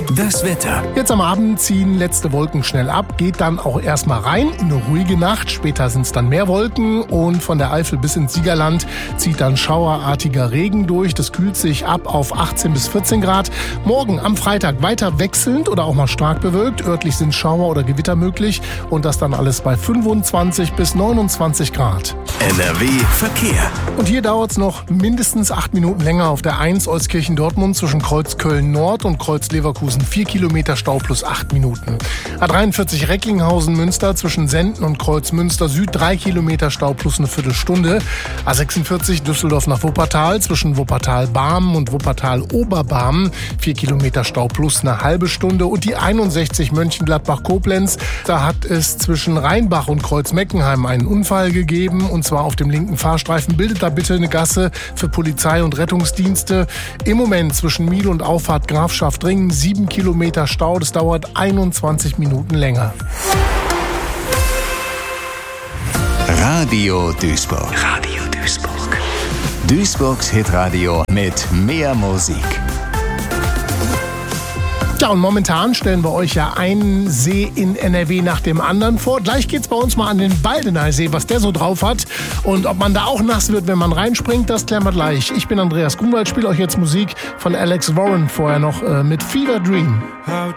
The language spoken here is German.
Das Wetter. Jetzt am Abend ziehen letzte Wolken schnell ab, geht dann auch erstmal rein in eine ruhige Nacht. Später sind es dann mehr Wolken und von der Eifel bis ins Siegerland zieht dann schauerartiger Regen durch. Das kühlt sich ab auf 18 bis 14 Grad. Morgen am Freitag weiter wechselnd oder auch mal stark bewölkt. Örtlich sind Schauer oder Gewitter möglich und das dann alles bei 25 bis 29 Grad. NRW Verkehr. Und hier dauert es noch mindestens 8 Minuten länger auf der 1 Euskirchen-Dortmund zwischen Kreuz Köln-Nord und Kreuz Leverkusen. 4 Kilometer Stau plus 8 Minuten. A43 Recklinghausen-Münster zwischen Senden und Kreuz Münster-Süd 3 Kilometer Stau plus eine Viertelstunde. A46 Düsseldorf nach Wuppertal zwischen Wuppertal-Barmen und Wuppertal-Oberbarmen 4 Kilometer Stau plus eine halbe Stunde. Und die 61 Mönchengladbach-Koblenz, da hat es zwischen Rheinbach und Kreuz Meckenheim einen Unfall gegeben und zwar auf dem linken Fahrstreifen. Bildet da bitte eine Gasse für Polizei und Rettungsdienste. Im Moment zwischen Miel und Auffahrt Grafschaft-Ringen 7 Kilometer Stau. Das dauert 21 Minuten länger. Radio Duisburg. Radio Duisburg. Duisburgs Hitradio mit mehr Musik. Ja, und momentan stellen wir euch ja einen See in NRW nach dem anderen vor. Gleich geht's bei uns mal an den Baldener See, was der so drauf hat. Und ob man da auch nass wird, wenn man reinspringt, das klären wir gleich. Ich bin Andreas Grunwald, spiele euch jetzt Musik von Alex Warren, vorher noch mit Fever Dream. How